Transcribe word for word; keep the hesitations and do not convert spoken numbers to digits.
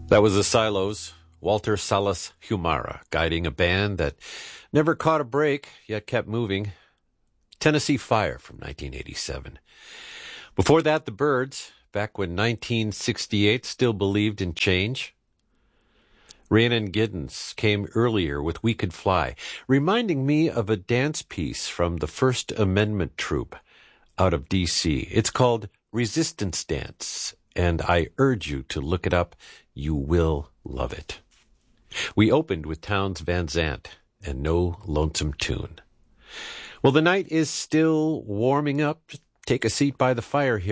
That was the Silos, Walter Salas Humara, guiding a band that never caught a break, yet kept moving. Tennessee Fire from nineteen eighty-seven. Before that, the Byrds, back when nineteen sixty-eight still believed in change. Rhiannon Giddens came earlier with We Could Fly, reminding me of a dance piece from the First Amendment troupe out of D C. It's called Resistance Dance, and I urge you to look it up. You will love it. We opened with Townes Van Zandt and No Lonesome Tune. Well, the night is still warming up. Take a seat by the fire here.